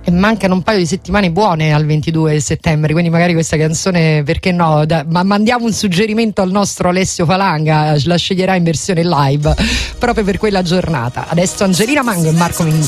E mancano un paio di settimane buone al 22 settembre, quindi magari questa canzone, perché no, ma mandiamo un suggerimento al nostro Alessio Falanga, la sceglierà in versione live proprio per quella giornata. Adesso Angelina Mango e Marco Mengoni.